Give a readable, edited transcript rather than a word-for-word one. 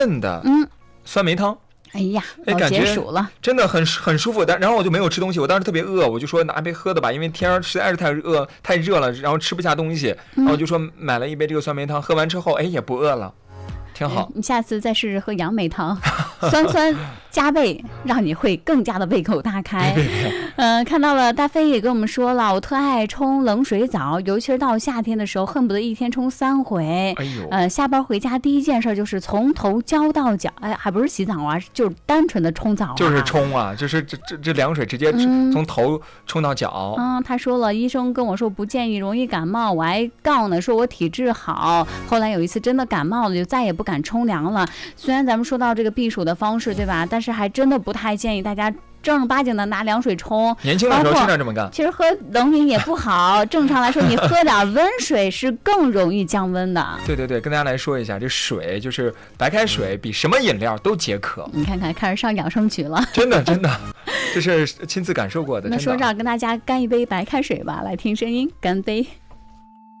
炖的酸梅汤。 哎呀，老解暑了， 真的很舒服。然后我就没有吃东西，我当时特别饿，我就说拿杯喝的吧，因为天实在是太热了，然后吃不下东西，然后我就说买了一杯这个酸梅汤，喝完之后，哎，也不饿了。挺好， 你下次再试试喝杨梅汤，酸加倍，让你会更加的胃口大开。看到了大飞也跟我们说了，我特爱冲冷水澡，尤其是到夏天的时候，恨不得一天冲3回。 哎呦， 下班回家第一件事就是从头浇到脚，哎，还不是洗澡啊，就是单纯的冲澡啊， 就是冲啊，就是这凉水直接从头冲到脚。 他说了，医生跟我说不建议，容易感冒，我还告呢，说我体质好。后来有一次真的感冒了，就再也不敢冲凉了。虽然咱们说到这个避暑的方式，对吧？但是还真的不太建议大家正儿八经的拿凉水冲。 年轻的时候经常这么干。 其实喝冷饮也不好，正常来说你喝点温水是更容易降温的。 对，跟大家来说一下，这水就是白开水比什么饮料都解渴。 你看看，开始上养生曲了。 真的，这是亲自感受过的。 那说这跟大家干一杯白开水吧，来听声音，干杯。